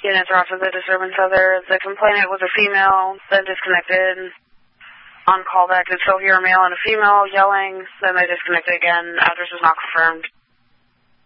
Get interrupted the disturbance other. The complainant was a female, then disconnected. On callback, did still hear a male and a female yelling, then they disconnected again. Address was not confirmed.